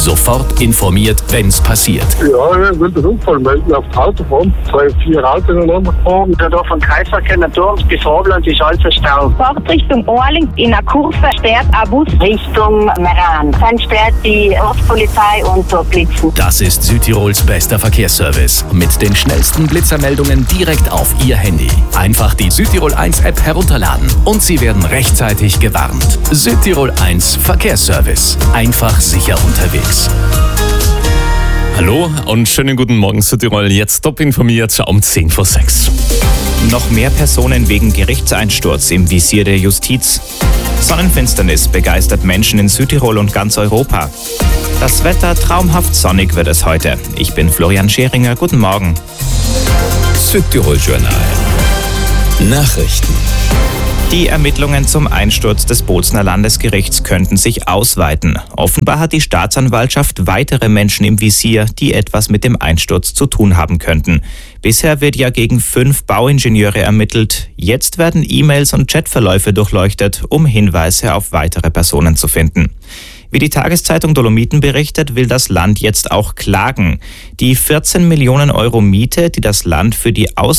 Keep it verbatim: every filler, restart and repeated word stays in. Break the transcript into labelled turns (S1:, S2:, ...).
S1: Sofort informiert, wenn's passiert.
S2: Ja, ich will den Unfall melden auf die Autobahn. Zwei, vier Autos ineinander gefahren.
S3: Da von Kreisverkehr Natur bis Vorland ist alles Stau.
S4: Fahrt Richtung Orling in einer Kurve sperrt ein Bus
S3: Richtung Meran. Dann sperrt die Ortspolizei und so Blitzen.
S1: Das ist Südtirols bester Verkehrsservice. Mit den schnellsten Blitzermeldungen direkt auf Ihr Handy. Einfach die Südtirol eins App herunterladen und Sie werden rechtzeitig gewarnt. Südtirol eins Verkehrsservice. Einfach sicher unterwegs.
S5: Hallo und schönen guten Morgen Südtirol. Jetzt top informiert um zehn vor sechs.
S6: Noch mehr Personen wegen Gerichtseinsturz im Visier der Justiz. Sonnenfinsternis begeistert Menschen in Südtirol und ganz Europa. Das Wetter traumhaft sonnig wird es heute. Ich bin Florian Scheringer. Guten Morgen.
S7: Südtirol Journal. Nachrichten.
S6: Die Ermittlungen zum Einsturz des Bozner Landesgerichts könnten sich ausweiten. Offenbar hat die Staatsanwaltschaft weitere Menschen im Visier, die etwas mit dem Einsturz zu tun haben könnten. Bisher wird ja gegen fünf Bauingenieure ermittelt. Jetzt werden E-Mails und Chatverläufe durchleuchtet, um Hinweise auf weitere Personen zu finden. Wie die Tageszeitung Dolomiten berichtet, will das Land jetzt auch klagen. Die vierzehn Millionen Euro Miete, die das Land für die Aus